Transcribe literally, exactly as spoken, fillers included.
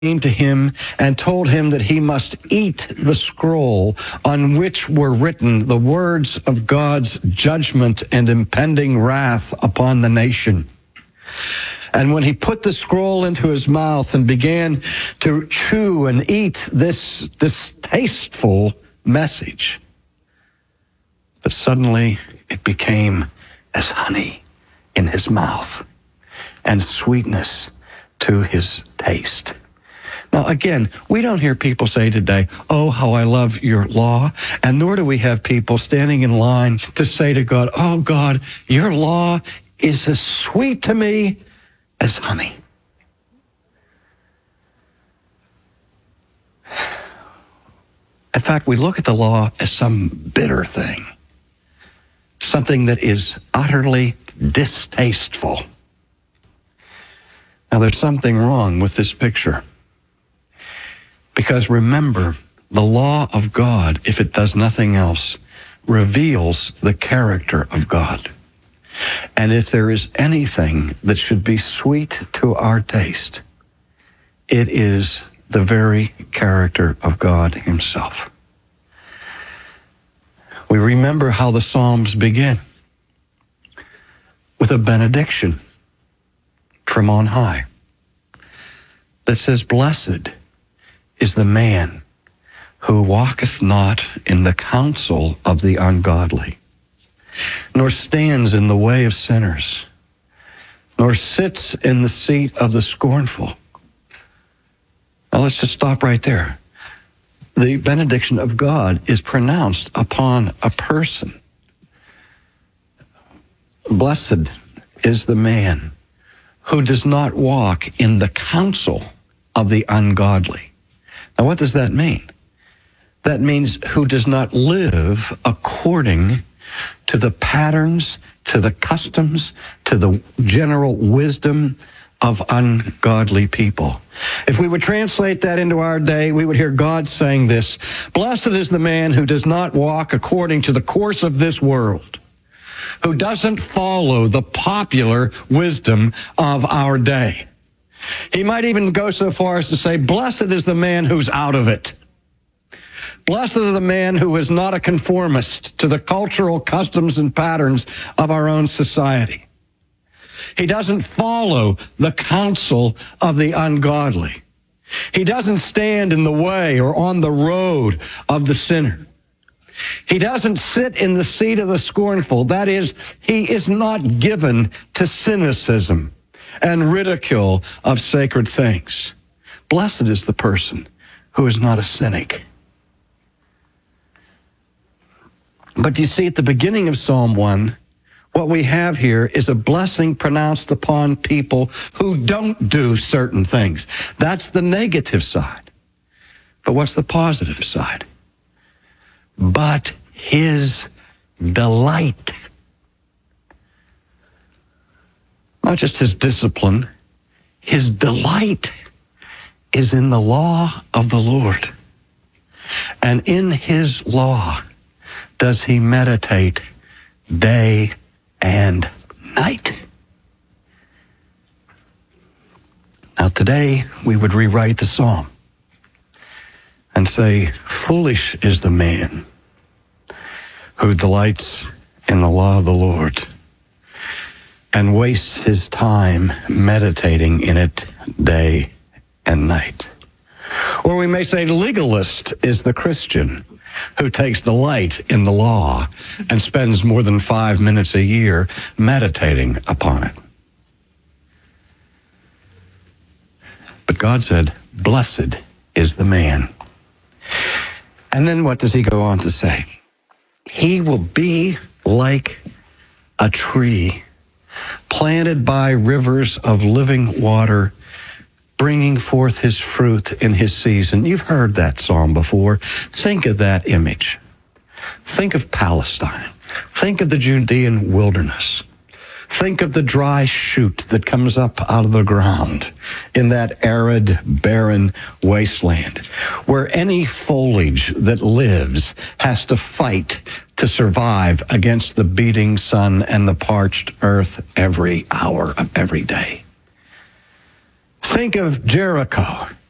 came to him and told him that he must eat the scroll on which were written the words of God's judgment and impending wrath upon the nation. And when he put the scroll into his mouth and began to chew and eat this distasteful message, but suddenly it became as honey in his mouth and sweetness to his taste. Now, again, we don't hear people say today, oh, how I love your law. And nor do we have people standing in line to say to God, oh, God, your law is as sweet to me as honey. In fact, we look at the law as some bitter thing, something that is utterly distasteful. Now, there's something wrong with this picture. Because remember, the law of God, if it does nothing else, reveals the character of God. And if there is anything that should be sweet to our taste, it is the very character of God himself. We remember how the Psalms begin with a benediction from on high that says, blessed is the man who walketh not in the counsel of the ungodly, nor stands in the way of sinners, nor sits in the seat of the scornful. Now let's just stop right there. The benediction of God is pronounced upon a person. Blessed is the man who does not walk in the counsel of the ungodly. Now, what does that mean? That means who does not live according to the patterns, to the customs, to the general wisdom of ungodly people. If we would translate that into our day, we would hear God saying this, blessed is the man who does not walk according to the course of this world, who doesn't follow the popular wisdom of our day. He might even go so far as to say, blessed is the man who's out of it. Blessed is the man who is not a conformist to the cultural customs and patterns of our own society. He doesn't follow the counsel of the ungodly. He doesn't stand in the way or on the road of the sinner. He doesn't sit in the seat of the scornful. That is, he is not given to cynicism and ridicule of sacred things. Blessed is the person who is not a cynic. But you see, at the beginning of Psalm one, what we have here is a blessing pronounced upon people who don't do certain things. That's the negative side. But what's the positive side? But his delight. Not just his discipline, his delight is in the law of the Lord. And in his law does he meditate day and night. Now today we would rewrite the psalm and say, foolish is the man who delights in the law of the Lord and wastes his time meditating in it day and night. Or we may say legalist is the Christian who takes delight in the law and spends more than five minutes a year meditating upon it. But God said, blessed is the man. And then what does he go on to say? He will be like a tree planted by rivers of living water, bringing forth his fruit in his season. You've heard that psalm before. Think of that image. Think of Palestine. Think of the Judean wilderness. Think of the dry shoot that comes up out of the ground in that arid, barren wasteland, where any foliage that lives has to fight to survive against the beating sun and the parched earth every hour of every day. Think of Jericho